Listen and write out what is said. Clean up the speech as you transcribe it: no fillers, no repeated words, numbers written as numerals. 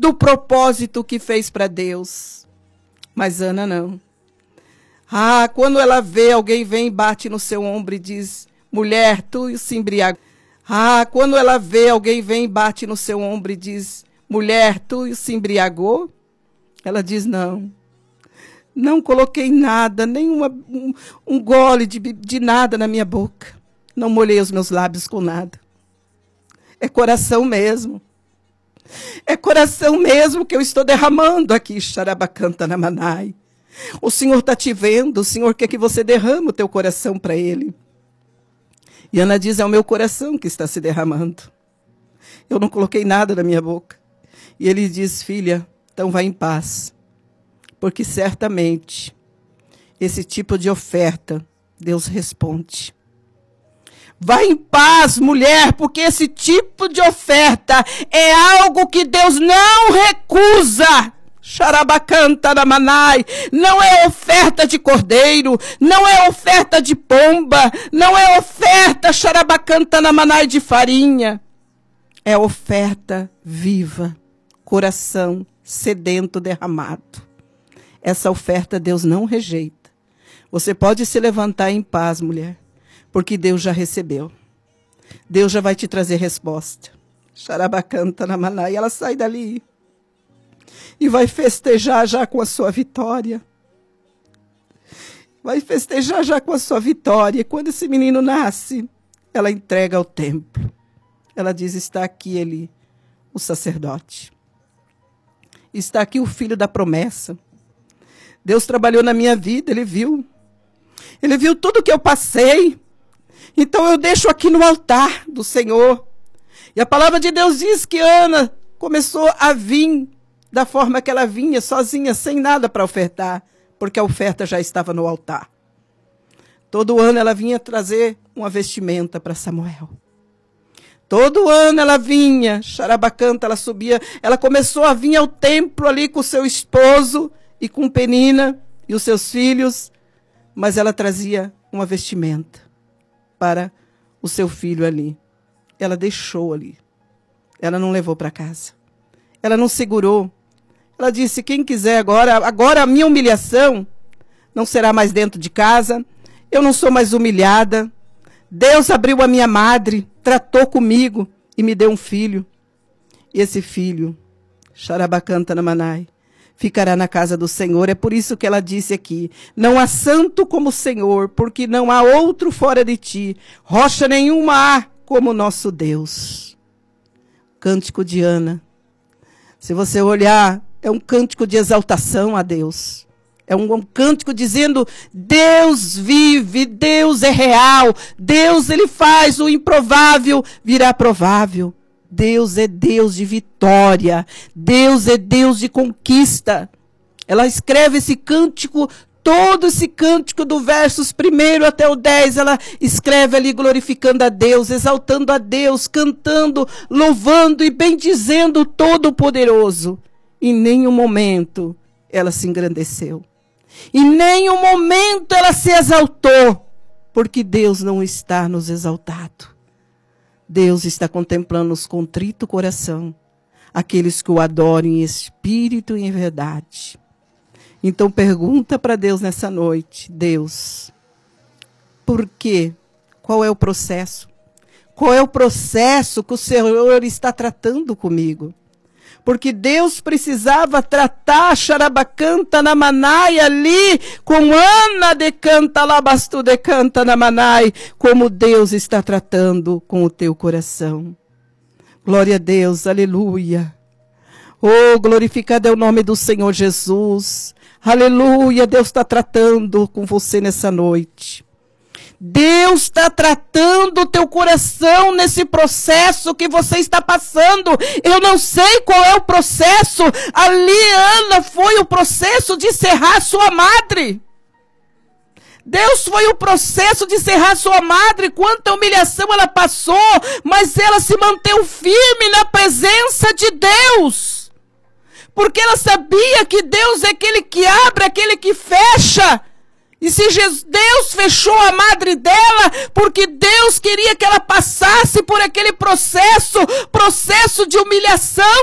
o propósito que fez para Deus. Mas Ana não. Quando ela vê, alguém vem e bate no seu ombro e diz, mulher, tu se embriagou. Quando ela vê, alguém vem e bate no seu ombro e diz, mulher, tu se embriagou? Ela diz, não coloquei nada, nem um gole de nada na minha boca. Não molhei os meus lábios com nada. É coração mesmo. É coração mesmo que eu estou derramando aqui, Xarabacantanamanai. O Senhor está te vendo, o Senhor quer que você derrame o teu coração para Ele. E Ana diz, é o meu coração que está se derramando. Eu não coloquei nada na minha boca. E ele diz, filha, então vai em paz. Porque certamente, esse tipo de oferta, Deus responde. Vai em paz, mulher, porque esse tipo de oferta é algo que Deus não recusa. Xarabacantanamanai, não é oferta de cordeiro, não é oferta de pomba, não é oferta xarabacantanamanai de farinha. É oferta viva, coração sedento derramado. Essa oferta Deus não rejeita. Você pode se levantar em paz, mulher, porque Deus já recebeu. Deus já vai te trazer resposta. Xarabacantanamanai, ela sai dali e vai festejar já com a sua vitória. Vai festejar já com a sua vitória. E quando esse menino nasce, ela entrega ao templo. Ela diz, está aqui ele, o sacerdote. Está aqui o filho da promessa. Deus trabalhou na minha vida, ele viu. Ele viu tudo que eu passei. Então eu deixo aqui no altar do Senhor. E a palavra de Deus diz que Ana começou a vir da forma que ela vinha, sozinha, sem nada para ofertar, porque a oferta já estava no altar. Todo ano ela vinha trazer uma vestimenta para Samuel. Todo ano ela vinha, xarabacanta, ela subia, ela começou a vir ao templo ali com o seu esposo e com Penina e os seus filhos, mas ela trazia uma vestimenta para o seu filho ali. Ela deixou ali. Ela não levou para casa. Ela não segurou. Ela disse, quem quiser agora a minha humilhação não será mais dentro de casa, eu não sou mais humilhada. Deus abriu a minha madre, tratou comigo e me deu um filho. E esse filho, Xarabacantanamanai, ficará na casa do Senhor. É por isso que ela disse aqui, não há santo como o Senhor, porque não há outro fora de ti. Rocha nenhuma há como nosso Deus. Cântico de Ana. Se você olhar, é um cântico de exaltação a Deus. É um cântico dizendo, Deus vive, Deus é real, Deus ele faz o improvável virar provável. Deus é Deus de vitória, Deus é Deus de conquista. Ela escreve esse cântico, todo esse cântico do versos 1 até o 10, ela escreve ali glorificando a Deus, exaltando a Deus, cantando, louvando e bendizendo o Todo-Poderoso. Em nenhum momento ela se engrandeceu. Em nenhum momento ela se exaltou, porque Deus não está nos exaltado. Deus está contemplando os contrito coração, aqueles que o adoram em espírito e em verdade. Então pergunta para Deus nessa noite, Deus, por quê? Qual é o processo? Qual é o processo que o Senhor está tratando comigo? Porque Deus precisava tratar Xarabacantanamanai ali com Ana de canta labastu de canta namanai, como Deus está tratando com o teu coração. Glória a Deus, aleluia. Oh, glorificado é o nome do Senhor Jesus. Aleluia, Deus está tratando com você nessa noite. Deus está tratando o teu coração nesse processo que você está passando. Eu não sei qual é o processo. Ali, Ana, foi o processo de encerrar sua madre. Deus foi o processo de encerrar sua madre. Quanta humilhação ela passou, mas ela se manteve firme na presença de Deus. Porque ela sabia que Deus é aquele que abre, aquele que fecha. E se Deus fechou a madre dela, porque Deus queria que ela passasse por aquele processo de humilhação,